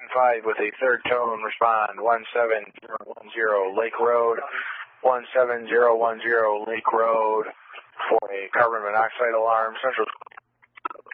5 with a third tone, respond 17010 Lake Road, 17010 Lake Road for a carbon monoxide alarm. Central